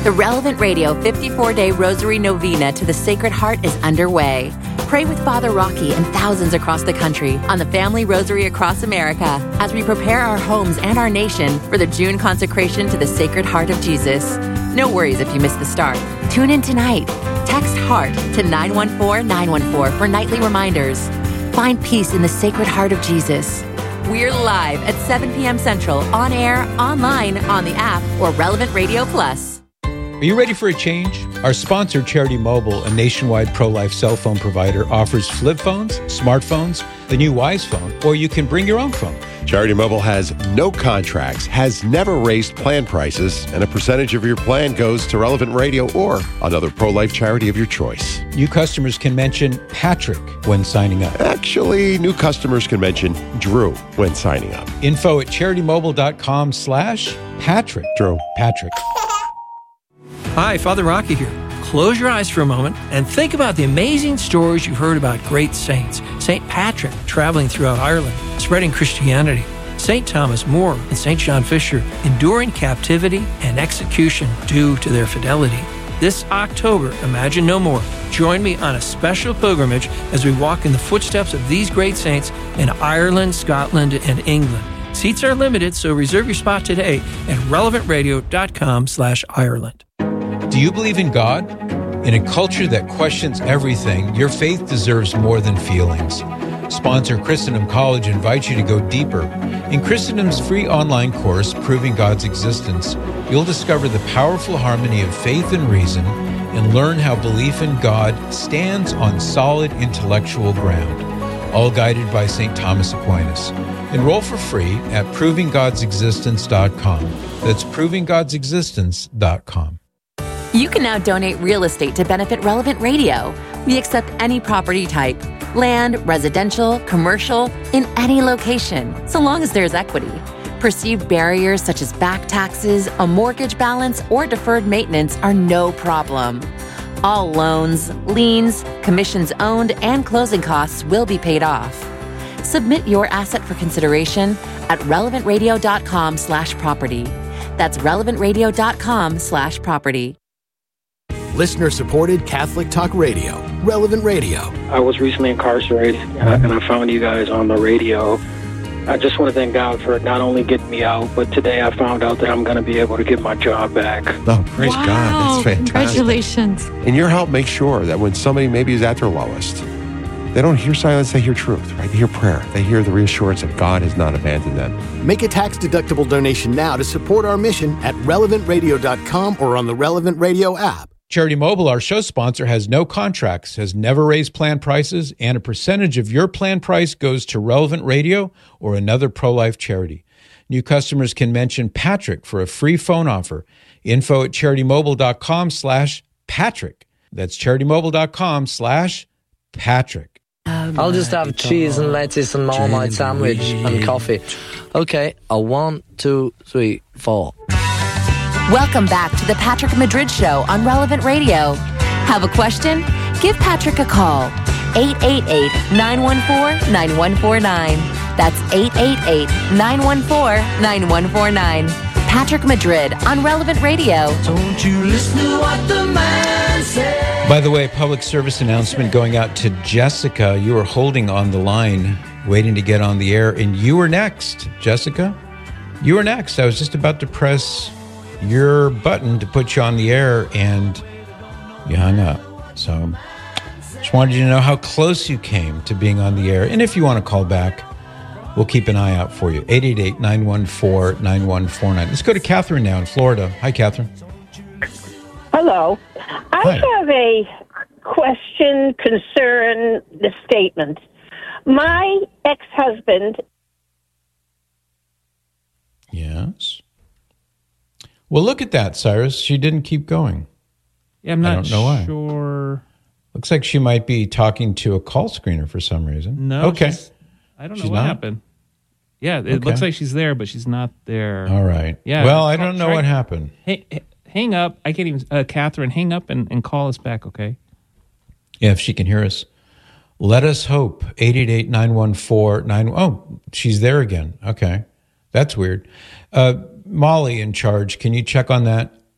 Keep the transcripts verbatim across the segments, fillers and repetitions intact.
The Relevant Radio fifty-four day Rosary Novena to the Sacred Heart is underway. Pray with Father Rocky and thousands across the country on the Family Rosary Across America as we prepare our homes and our nation for the June consecration to the Sacred Heart of Jesus. No worries if you miss the start. Tune in tonight. Text HEART to nine one four nine one four for nightly reminders. Find peace in the Sacred Heart of Jesus. We're live at seven p.m. Central, on air, online, on the app, or Relevant Radio Plus. Are you ready for a change? Our sponsor, Charity Mobile, a nationwide pro-life cell phone provider, offers flip phones, smartphones, the new Wise phone, or you can bring your own phone. Charity Mobile has no contracts, has never raised plan prices, and a percentage of your plan goes to Relevant Radio or another pro-life charity of your choice. New customers can mention Patrick when signing up. Actually, new customers can mention Drew when signing up. Info at CharityMobile.com slash Patrick. Drew. Patrick. Hi, Father Rocky here. Close your eyes for a moment and think about the amazing stories you've heard about great saints. Saint Patrick traveling throughout Ireland, spreading Christianity. Saint Thomas More and Saint John Fisher enduring captivity and execution due to their fidelity. This October, Imagine No More. Join me on a special pilgrimage as we walk in the footsteps of these great saints in Ireland, Scotland, and England. Seats are limited, so reserve your spot today at relevantradio.com slash Ireland. Do you believe in God? In a culture that questions everything, your faith deserves more than feelings. Sponsor Christendom College invites you to go deeper. In Christendom's free online course, Proving God's Existence, you'll discover the powerful harmony of faith and reason and learn how belief in God stands on solid intellectual ground, all guided by Saint Thomas Aquinas. Enroll for free at proving gods existence dot com. That's proving gods existence dot com. You can now donate real estate to benefit Relevant Radio. We accept any property type, land, residential, commercial, in any location, so long as there's equity. Perceived barriers such as back taxes, a mortgage balance, or deferred maintenance are no problem. All loans, liens, commissions owned, and closing costs will be paid off. Submit your asset for consideration at relevantradio.com slash property. That's relevantradio.com slash property. Listener-supported Catholic Talk Radio, Relevant Radio. I was recently incarcerated, uh, and I found you guys on the radio. I just want to thank God for not only getting me out, but today I found out that I'm going to be able to get my job back. Oh, praise wow. God. That's fantastic. Congratulations. And your help makes sure that when somebody maybe is at their lowest, they don't hear silence, they hear truth, right? They hear prayer. They hear the reassurance that God has not abandoned them. Make a tax-deductible donation now to support our mission at relevant radio dot com or on the Relevant Radio app. Charity Mobile, our show sponsor, has no contracts, has never raised plan prices, and a percentage of your plan price goes to Relevant Radio or another pro-life charity. New customers can mention Patrick for a free phone offer. Info at CharityMobile.com slash Patrick. That's CharityMobile.com slash Patrick. I'll just have cheese and lettuce and Marmite sandwich and coffee. Okay, a one, two, three, four. Welcome back to the Patrick Madrid Show on Relevant Radio. Have a question? Give Patrick a call. eight eight eight, nine one four, nine one four nine. That's eight eight eight, nine one four, nine one four nine. Patrick Madrid on Relevant Radio. Don't you listen to what the man says. By the way, public service announcement going out to Jessica. You were holding on the line, waiting to get on the air, and you were next. Jessica, you were next. I was just about to press your button to put you on the air, and you hung up. So just wanted you to know how close you came to being on the air. And if you want to call back, we'll keep an eye out for you. eight eight eight, nine one four, nine one four nine. Let's go to Catherine now in Florida. Hi, Catherine. Hello. I Hi. have a question, concern, the statement. My ex-husband... Yes. Well, look at that, Cyrus. She didn't keep going. Yeah, I'm not I don't know why. sure. Looks like she might be talking to a call screener for some reason. No. Okay. she's- I don't know She's what not? happened. Yeah, it Okay. looks like she's there, but she's not there. All right. Yeah. Well, I Call- don't know try- what happened. Hey, h- hang up. I can't even. Uh, Catherine, hang up and, and call us back, okay? Yeah, if she can hear us. Let us hope. eight eight eight, nine one four, nine Oh, she's there again. Okay. That's weird. Uh, Molly in charge, can you check on that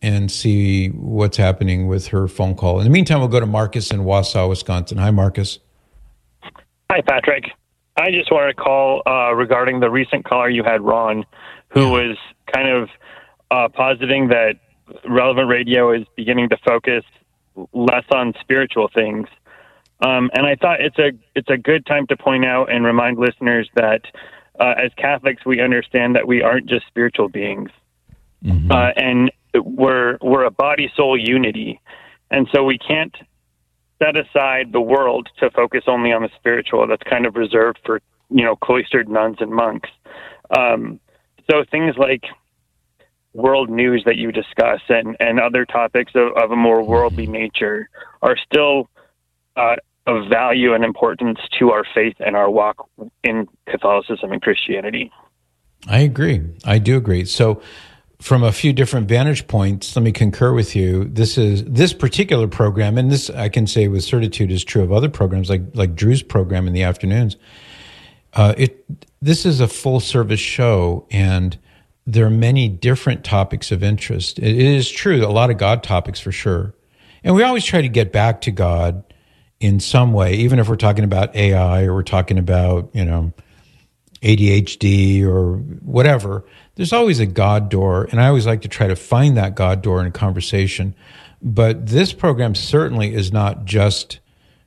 and see what's happening with her phone call. In the meantime, we'll go to Marcus in Wausau, Wisconsin. Hi, Marcus. Hi, Patrick. I just wanted to call uh, regarding the recent caller you had, Ron, who yeah. was kind of uh, positing that Relevant Radio is beginning to focus less on spiritual things. Um, and I thought it's a it's a good time to point out and remind listeners that uh, as Catholics, we understand that we aren't just spiritual beings. Mm-hmm. Uh, and we're we're a body-soul unity. And so we can't set aside the world to focus only on the spiritual. That's kind of reserved for, you know, cloistered nuns and monks. Um, so things like world news that you discuss and, and other topics of, of a more worldly nature are still uh, of value and importance to our faith and our walk in Catholicism and Christianity. I agree. I do agree. So from a few different vantage points, let me concur with you. This is this particular program, and this I can say with certitude is true of other programs like like Drew's program in the afternoons. Uh, it this is a full service show, and there are many different topics of interest. It is true, a lot of God topics for sure, and we always try to get back to God in some way, even if we're talking about A I or we're talking about, you know, A D H D or whatever. There's always a God door, and I always like to try to find that God door in a conversation. But this program certainly is not just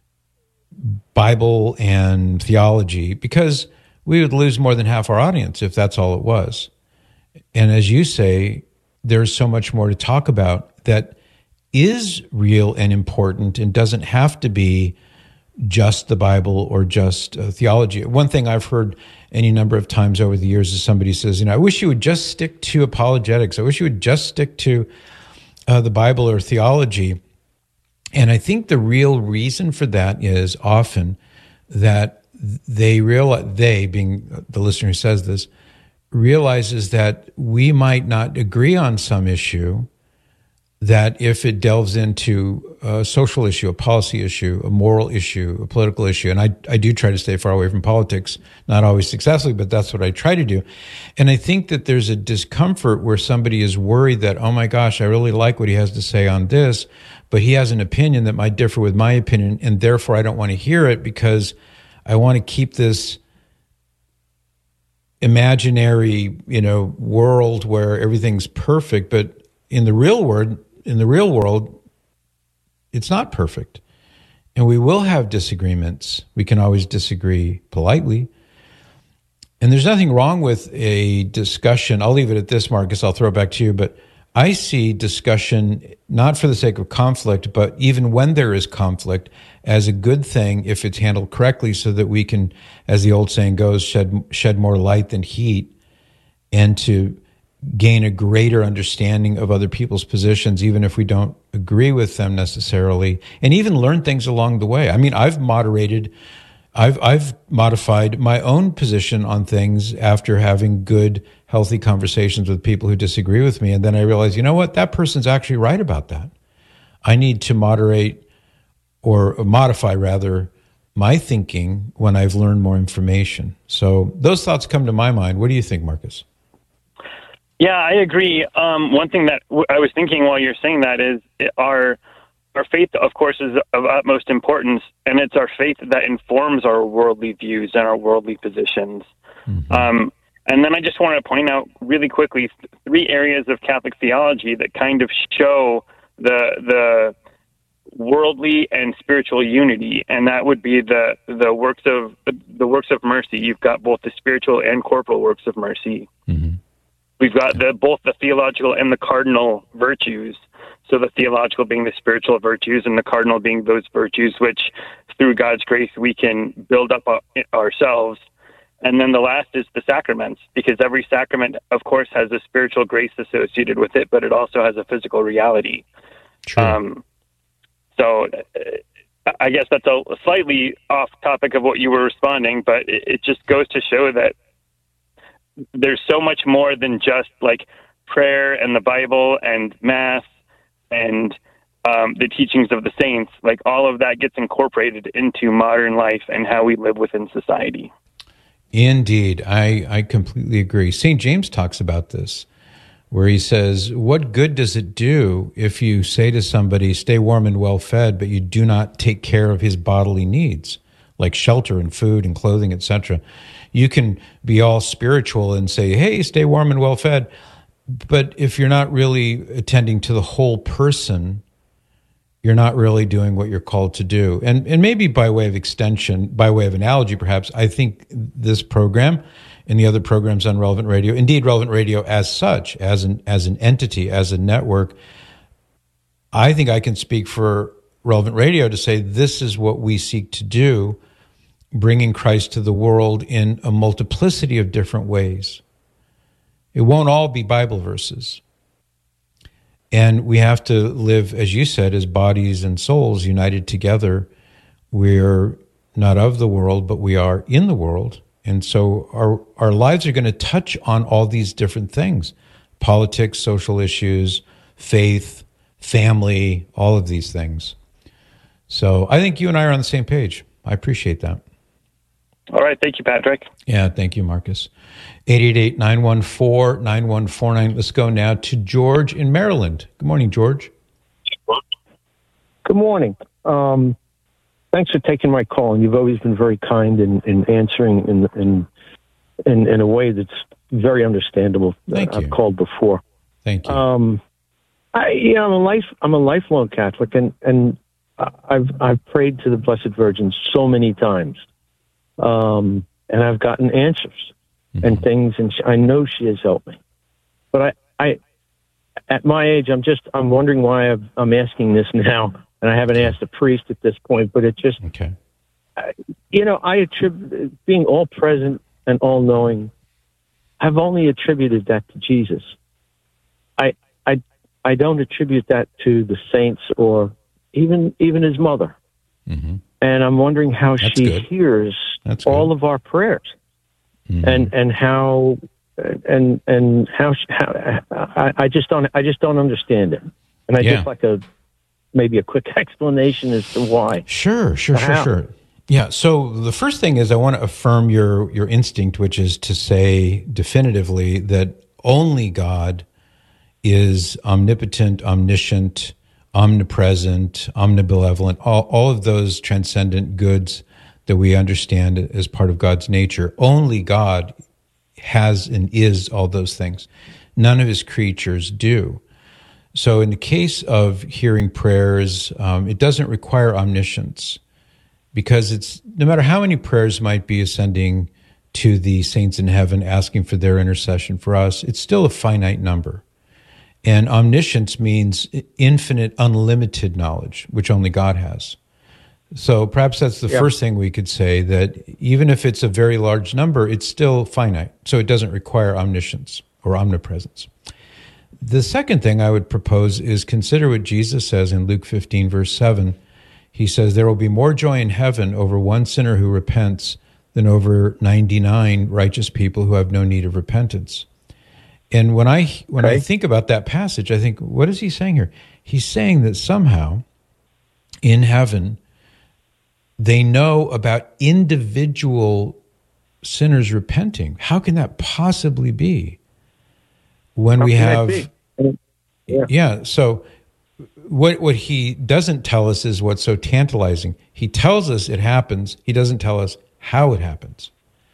Bible and theology, because we would lose more than half our audience if that's all it was. And as you say, there's so much more to talk about that is real and important and doesn't have to be just the Bible or just uh, theology. One thing I've heard any number of times over the years is somebody says, you know, I wish you would just stick to apologetics. I wish you would just stick to uh, the Bible or theology. And I think the real reason for that is often that they realize, they, being the listener who says this, realizes that we might not agree on some issue, that if it delves into a social issue, a policy issue, a moral issue, a political issue, and I, I do try to stay far away from politics, not always successfully, but that's what I try to do. And I think that there's a discomfort where somebody is worried that, oh my gosh, I really like what he has to say on this, but he has an opinion that might differ with my opinion, and therefore I don't want to hear it because I want to keep this imaginary, you know, world where everything's perfect, but in the real world, in the real world, it's not perfect. And we will have disagreements. We can always disagree politely. And there's nothing wrong with a discussion. I'll leave it at this, Marcus. I'll throw it back to you. But I see discussion, not for the sake of conflict, but even when there is conflict, as a good thing if it's handled correctly so that we can, as the old saying goes, shed, shed more light than heat, and to gain a greater understanding of other people's positions, even if we don't agree with them necessarily, and even learn things along the way. I mean, I've moderated, I've I've modified my own position on things after having good, healthy conversations with people who disagree with me, and then I realize, you know what, that person's actually right about that. I need to moderate or modify, rather, my thinking when I've learned more information. So those thoughts come to my mind. What do you think, Marcus? Yeah, I agree. Um, one thing that w- I was thinking while you're saying that is our our faith, of course, is of utmost importance, and it's our faith that informs our worldly views and our worldly positions. Mm-hmm. Um, and then I just want to point out really quickly th- three areas of Catholic theology that kind of show the the worldly and spiritual unity, and that would be the the works of the, the works of mercy. You've got both the spiritual and corporal works of mercy. Mm-hmm. We've got the, both the theological and the cardinal virtues. So the theological being the spiritual virtues and the cardinal being those virtues which, through God's grace, we can build up ourselves. And then the last is the sacraments, because every sacrament, of course, has a spiritual grace associated with it, but it also has a physical reality. True. Um, so uh, I guess that's a slightly off topic of what you were responding, but it, it just goes to show that there's so much more than just like prayer and the Bible and Mass and um, the teachings of the saints. Like all of that gets incorporated into modern life and how we live within society. Indeed. I, I completely agree. Saint James talks about this where he says, what good does it do if you say to somebody, stay warm and well fed, but you do not take care of his bodily needs, like shelter and food and clothing, et cetera? You can be all spiritual and say, hey, stay warm and well fed, but if you're not really attending to the whole person, you're not really doing what you're called to do. And and maybe by way of extension, by way of analogy perhaps, I think this program and the other programs on Relevant Radio, indeed Relevant Radio as such, as an as an entity, as a network, I think I can speak for Relevant Radio to say this is what we seek to do, bringing Christ to the world in a multiplicity of different ways. It won't all be Bible verses. And we have to live, as you said, as bodies and souls united together. We're not of the world, but we are in the world. And so our our lives are going to touch on all these different things: politics, social issues, faith, family, all of these things. So I think you and I are on the same page. I appreciate that. All right. Thank you, Patrick. Yeah, thank you, Marcus. eight eight eight, nine one four, nine one four nine. Let's go now to George in Maryland. Good morning, George. Good morning. Um, thanks for taking my call, and you've always been very kind in, in answering in, in in in a way that's very understandable. Thank I've you. called before. Thank you. Um, I, you know, I'm a life I'm a lifelong Catholic, and and I've I've prayed to the Blessed Virgin so many times, um, and I've gotten answers mm-hmm. and things, and she, I know she has helped me. But I, I, at my age, I'm just I'm wondering why I've, I'm asking this now. And I haven't asked a priest at this point, but it just, okay. uh, you know, I attribute being all present and all knowing. I've only attributed that to Jesus. I, I, I don't attribute that to the saints or even even his mother. Mm-hmm. And I'm wondering how That's she good. hears That's all good. of our prayers, mm-hmm. and and how and and how, how I, I just don't I just don't understand it, and I Yeah. just like a. Maybe a quick explanation as to why. Sure, sure, sure, How? sure. Yeah, so the first thing is I want to affirm your your instinct, which is to say definitively that only God is omnipotent, omniscient, omnipresent, omnibenevolent, all, all of those transcendent goods that we understand as part of God's nature. Only God has and is all those things. None of his creatures do. So in the case of hearing prayers, um, it doesn't require omniscience, because it's no matter how many prayers might be ascending to the saints in heaven, asking for their intercession for us, it's still a finite number. And omniscience means infinite, unlimited knowledge, which only God has. So perhaps that's the Yeah. first thing we could say, that even if it's a very large number, it's still finite. So it doesn't require omniscience or omnipresence. The second thing I would propose is consider what Jesus says in Luke fifteen, verse seven. He says, there will be more joy in heaven over one sinner who repents than over ninety-nine righteous people who have no need of repentance. And when I when Okay. I think about that passage, I think, what is he saying here? He's saying that somehow in heaven, they know about individual sinners repenting. How can that possibly be? When How we can that have, be? yeah. yeah, so what what he doesn't tell us is what's so tantalizing. He tells us it happens. He doesn't tell us how it happens.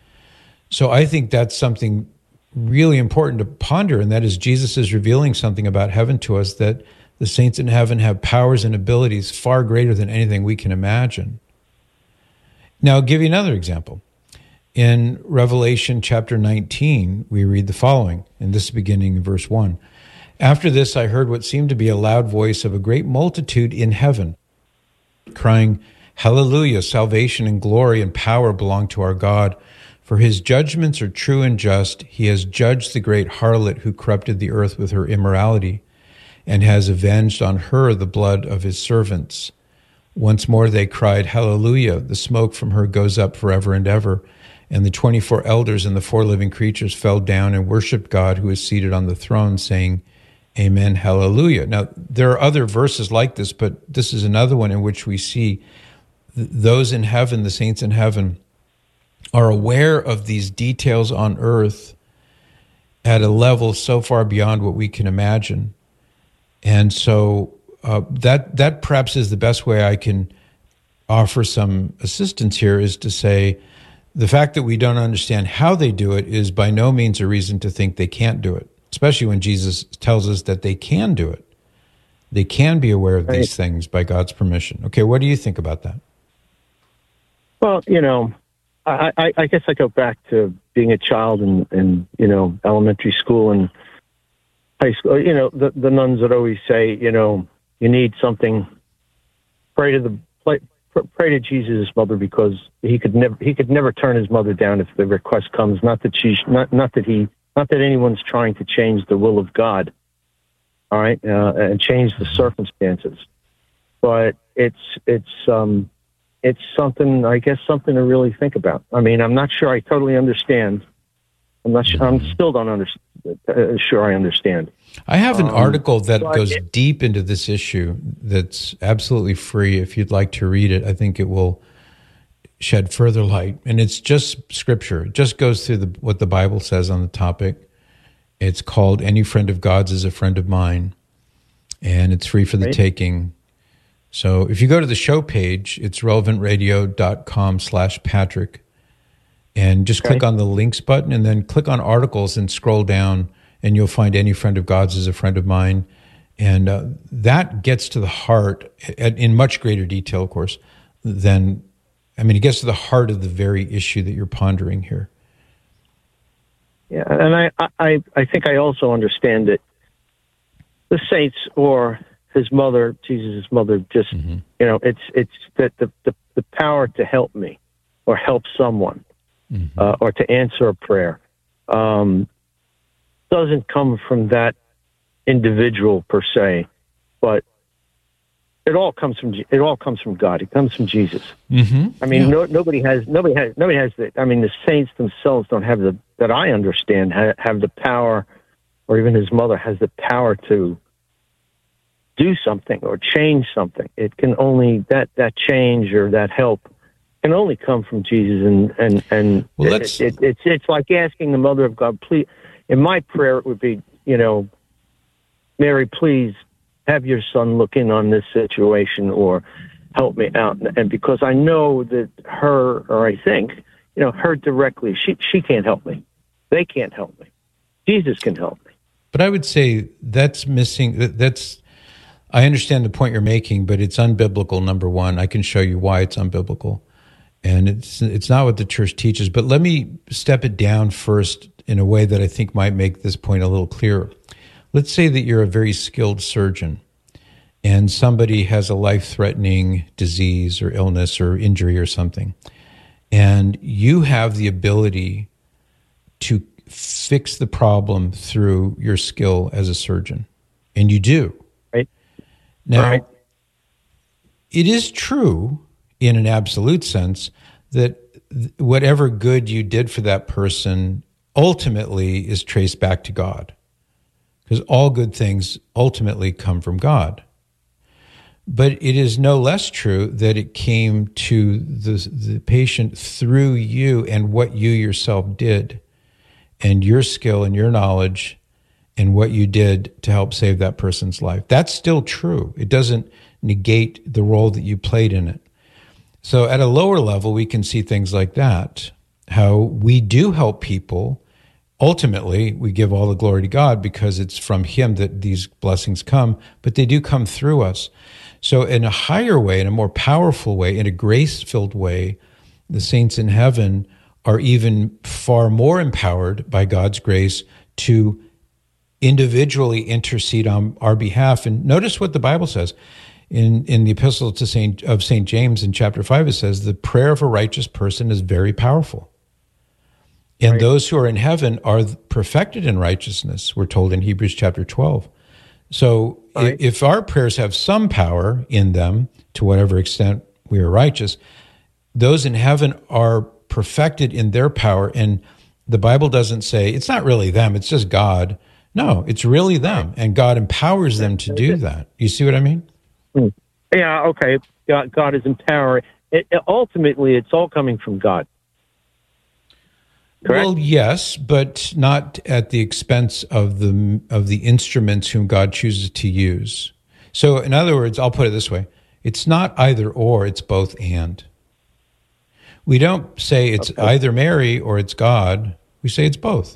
So I think that's something really important to ponder, and that is Jesus is revealing something about heaven to us, that the saints in heaven have powers and abilities far greater than anything we can imagine. Now, I'll give you another example. In Revelation chapter nineteen, we read the following, and this is beginning in verse one. After this, I heard what seemed to be a loud voice of a great multitude in heaven, crying, Hallelujah, salvation and glory and power belong to our God, for his judgments are true and just. He has judged the great harlot who corrupted the earth with her immorality, and has avenged on her the blood of his servants. Once more they cried, Hallelujah, the smoke from her goes up forever and ever. And the twenty-four elders and the four living creatures fell down and worshiped God who is seated on the throne, saying, Amen, hallelujah. Now, there are other verses like this, but this is another one in which we see th- those in heaven, the saints in heaven, are aware of these details on earth, at a level so far beyond what we can imagine. And so uh, that that perhaps is the best way I can offer some assistance here, is to say the fact that we don't understand how they do it is by no means a reason to think they can't do it, especially when Jesus tells us that they can do it. They can be aware of these things by God's permission. Okay, what do you think about that? Well, you know, I, I, I guess I go back to being a child in, in you know, elementary school and high school. You know, the, the nuns would always say, you know, you need something, pray to the pray, pray to Jesus' mother, because he could never he could never turn his mother down if the request comes. Not that she, not not that he, not that anyone's trying to change the will of God. All right, uh, and change the circumstances, but it's it's um, it's something, I guess, something to really think about. I mean, I'm not sure I totally understand. I'm not sure. I'm still don't understand. Uh, sure, I understand. I have an um, article that goes it, deep into this issue. That's absolutely free. If you'd like to read it, I think it will shed further light. And it's just scripture. It just goes through the, what the Bible says on the topic. It's called "Any Friend of God's is a Friend of Mine," and it's free for the right. taking. So if you go to the show page, it's relevant radio dot com slash Patrick, and just okay. click on the links button, and then click on articles and scroll down, and you'll find "Any Friend of God's is a Friend of Mine." And uh, that gets to the heart, in much greater detail, of course, than, I mean, it gets to the heart of the very issue that you're pondering here. Yeah, and I, I, I think I also understand that the saints or his mother, Jesus' mother, just, mm-hmm. you know, it's it's that the, the, the power to help me or help someone mm-hmm. uh, or to answer a prayer um, doesn't come from that individual per se, but it all comes from it all comes from God. It comes from Jesus. Mm-hmm. I mean, yeah. no, nobody has nobody has nobody has the. I mean, the saints themselves don't have the that I understand have, have the power, or even his mother has the power to do something or change something. It can only that that change or that help can only come from Jesus. And and and well, it, it, it's it's like asking the Mother of God, please. In my prayer, it would be, you know, Mary, please have your son look in on this situation or help me out. And because I know that her, or I think, you know, her directly, she she can't help me. They can't help me. Jesus can help me. But I would say that's missing. That's, I understand the point you're making, but it's unbiblical, number one. I can show you why it's unbiblical. And it's it's not what the church teaches. But let me step it down first in a way that I think might make this point a little clearer. Let's say that you're a very skilled surgeon and somebody has a life-threatening disease or illness or injury or something, and you have the ability to fix the problem through your skill as a surgeon, and you do. Right. Now, right. It is true in an absolute sense that whatever good you did for that person ultimately is traced back to God, because all good things ultimately come from God. But it is no less true that it came to the, the patient through you and what you yourself did and your skill and your knowledge and what you did to help save that person's life. That's still true. It doesn't negate the role that you played in it. So at a lower level, we can see things like that, how we do help people. Ultimately, we give all the glory to God because it's from him that these blessings come, but they do come through us. So in a higher way, in a more powerful way, in a grace-filled way, the saints in heaven are even far more empowered by God's grace to individually intercede on our behalf. And notice what the Bible says. In, in the epistle to Saint, of Saint James in chapter five, it says, the prayer of a righteous person is very powerful. And right. Those who are in heaven are perfected in righteousness, we're told in Hebrews chapter twelve. So right. if our prayers have some power in them, to whatever extent we are righteous, those in heaven are perfected in their power. And the Bible doesn't say, it's not really them, it's just God. No, it's really them. And God empowers them to do that. You see what I mean? Yeah, okay. God, God is empowering. It, it, ultimately, it's all coming from God. correct? Well, yes, but not at the expense of the of the instruments whom God chooses to use. So, in other words, I'll put it this way. It's not either or, it's both and. We don't say it's okay. either Mary or it's God. We say it's both.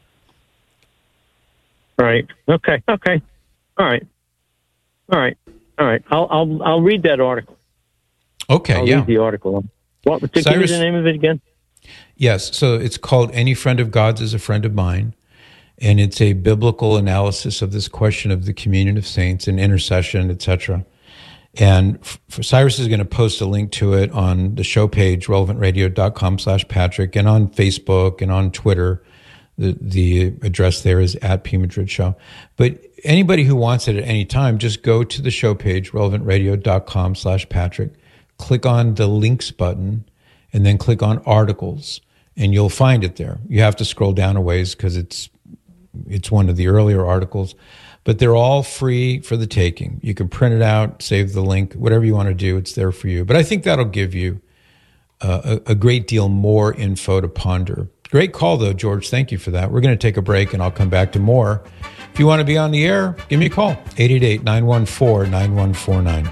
Right. Okay. Okay. All right. All right. All right. I'll I'll I'll read that article. Okay. I'll yeah. read the article. What? Give me the name of it again. Yes. So it's called "Any Friend of God's is a Friend of Mine," and it's a biblical analysis of this question of the communion of saints and intercession, et cetera. And f- Cyrus is going to post a link to it on the show page, relevant radio dot com slash Patrick, and on Facebook and on Twitter. The the address there is at P. Madrid Show. But anybody who wants it at any time, just go to the show page, relevant radio dot com slash Patrick, click on the links button, and then click on articles, and you'll find it there. You have to scroll down a ways because it's it's one of the earlier articles. But they're all free for the taking. You can print it out, save the link, whatever you want to do, it's there for you. But I think that'll give you uh, a, a great deal more info to ponder. Great call, though, George. Thank you for that. We're going to take a break, and I'll come back to more. If you want to be on the air, give me a call, eight eight eight, nine one four, nine one four nine.